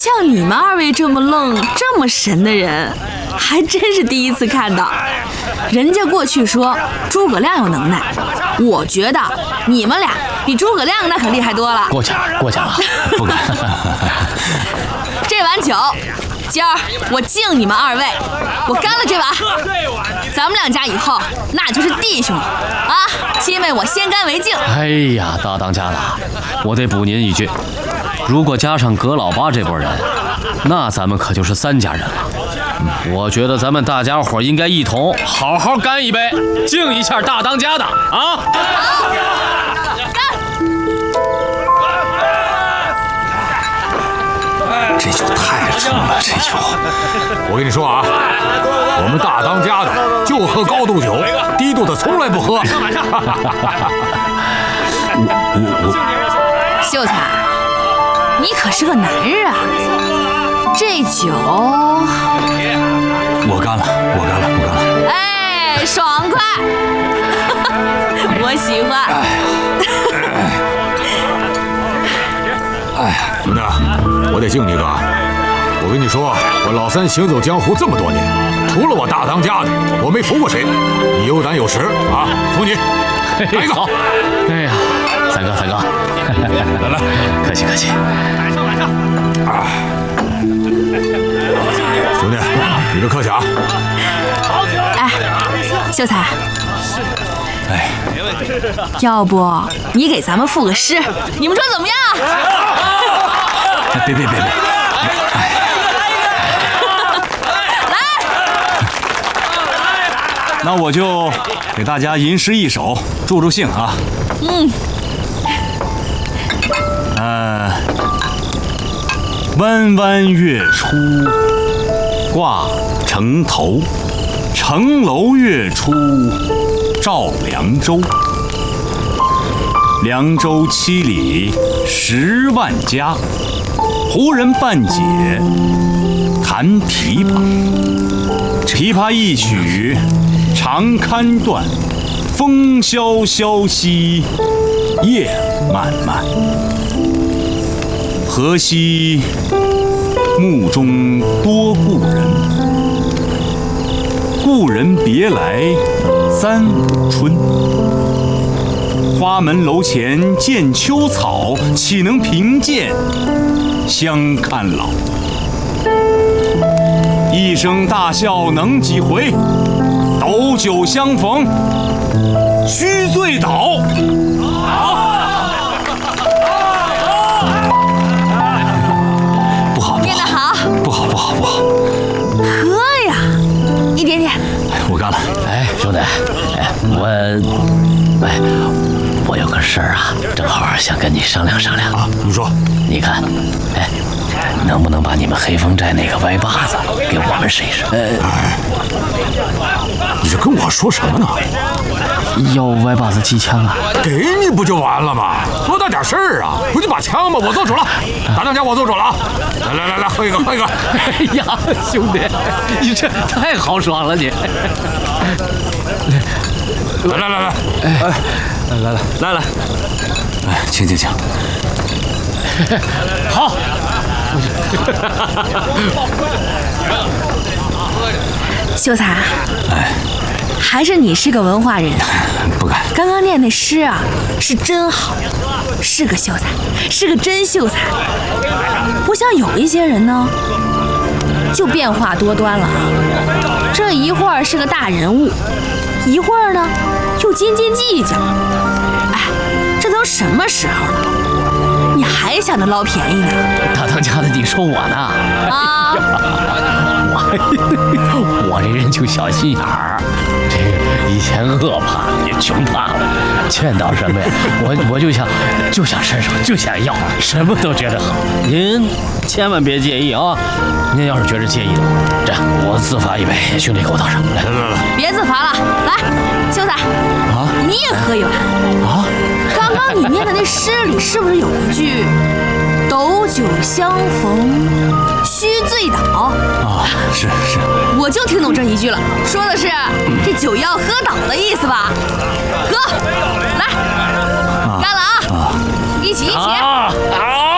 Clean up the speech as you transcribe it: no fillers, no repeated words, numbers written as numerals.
像你们二位这么愣、这么神的人，还真是第一次看到。人家过去说诸葛亮有能耐，我觉得你们俩比诸葛亮那可厉害多了。 过奖了，不敢。 这碗酒，今儿我敬你们二位，我干了这碗。咱们两家以后那就是弟兄了啊！七妹，我先干为敬。 哎呀，大当家的，我得补您一句，如果加上葛老八这波人，那咱们可就是3家人了。我觉得咱们大家伙应该一同好好干一杯，敬一下大当家的啊！ 好，干！ 这酒太重了，这酒。我跟你说啊，我们大当家的就喝高度酒，低度的从来不喝。 秀才，你可是个男人啊！这酒， 我干了。 哎，爽快，我喜欢。 哎呀，兄弟，我得敬你个。我跟你说，我老三行走江湖这么多年，除了我大当家的，我没服过谁。你有胆有识啊，服你。来一个。 好。哎呀，三哥， 来， 客气。 啊，兄弟，你这客气啊。 哎，秀才， 哎， 要不你给咱们赋个诗，你们说怎么样？ 别， 那我就给大家吟诗一首，助兴啊。弯弯月出挂城头，城楼月出照凉州。凉州7里10万家，胡人半解弹琵琶。琵琶一曲长堪断，风萧萧兮夜漫漫。河西墓中多故人，故人别来3五春。花门楼前见秋草，岂能凭剑相看老？一声大笑能几回？斗酒相逢须醉倒。 念得好， 不好。 喝呀，一点点。 我干了。 哎，兄弟，我有个事儿啊，正好想跟你商量商量。 你说， 你看，能不能把你们黑风寨那个歪把子给我们试一试？ 你这跟我说什么呢？ 要歪把子机枪啊？ 给你不就完了吗？多大点事儿啊！不就把枪吗？我做主了，大当家我做主了啊！来，喝一个。 哎呀，兄弟，你这太豪爽了你！来， 哎，请。 好。 秀才，还是你是个文化人。 不敢。 刚刚念那诗啊，是真好，是个秀才，是个真秀才。不像有一些人呢，就变化多端了。这一会儿是个大人物，一会儿呢又斤斤计较。哎，这都什么时候了，你还想着捞便宜呢？ 大当家的，你说我呢？ 啊！ 我这人就小心眼儿，这个以前饿怕也穷怕了，见到什么呀，我就想伸手，就想要，什么都觉得好。您千万别介意啊！您要是觉得介意的话，这样我自罚一杯，兄弟给我倒上来。 别自罚了，来，秀才啊，你也喝一碗啊！刚刚你念的那诗里是不是有一句“斗酒相逢须醉倒”？ 啊，是。 我就听懂这一句了，说的是这酒要喝倒的意思吧？喝，来，干了啊！一起。